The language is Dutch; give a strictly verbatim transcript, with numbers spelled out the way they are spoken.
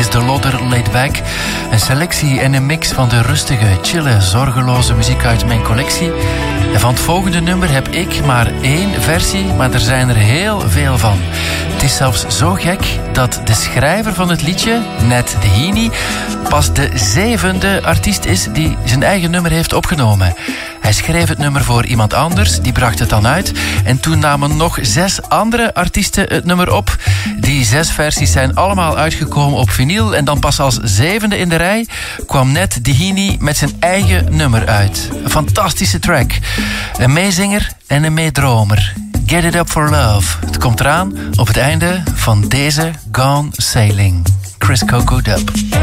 is De Lodder Laid Back. Een selectie en een mix van de rustige, chille, zorgeloze muziek uit mijn collectie. En van het volgende nummer heb ik maar één versie, maar er zijn er heel veel van. Het is zelfs zo gek dat de schrijver van het liedje, Ned Heaney, pas de zevende artiest is die zijn eigen nummer heeft opgenomen. Hij schreef het nummer voor iemand anders, die bracht het dan uit. En toen namen nog zes andere artiesten het nummer op. Die zes versies zijn allemaal uitgekomen op vinyl. En dan pas als zevende in de rij kwam Ned Heaney met zijn eigen nummer uit. Een fantastische track. Een meezinger en een meedromer. Get It Up For Love. Het komt eraan op het einde van deze Gone Sailing. Chris Coco Dub.